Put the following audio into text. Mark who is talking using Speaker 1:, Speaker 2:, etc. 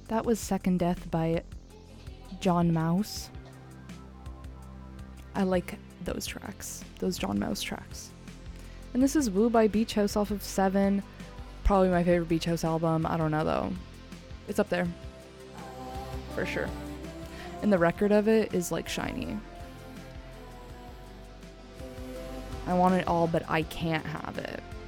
Speaker 1: That was Second Death by John Mouse. I like those tracks, those John Mouse tracks. And this is Woo by Beach House off of 7. Probably my favorite Beach House album. I don't know though. It's up there. For sure. And the record of it is like shiny. I want it all, but I can't have it.